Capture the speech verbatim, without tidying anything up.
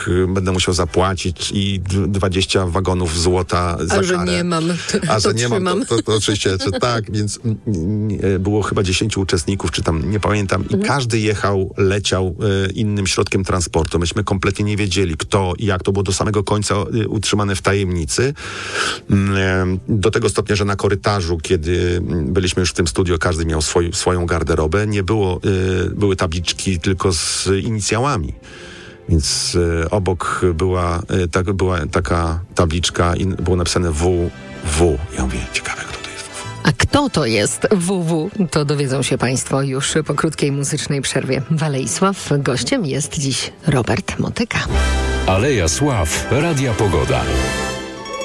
będę musiał zapłacić i dwadzieścia wagonów złota za A że karę. nie mam, to, A że to nie mam, to, to, to oczywiście, że tak, więc było chyba dziesięciu uczestników, czy tam, nie pamiętam, i mhm. każdy jechał, leciał e, innym środkiem transportu. Myśmy kompletnie nie wiedzieli, kto i jak. To było do samego końca e, utrzymane w tajemnicy. E, do tego stopnia, że na korytarzu, kiedy byliśmy już w tym studio, każdy miał swoj, swoją garderobę. Nie było, e, były tabliczki tylko z inicjałami. Więc e, obok była, e, tak, była taka tabliczka i było napisane W W. Ja mówię, ciekawe, kto to jest W W. A kto to jest W W? To dowiedzą się Państwo już po krótkiej muzycznej przerwie. Waleisław, gościem jest dziś Robert Motyka. Aleja Sław, Radia Pogoda.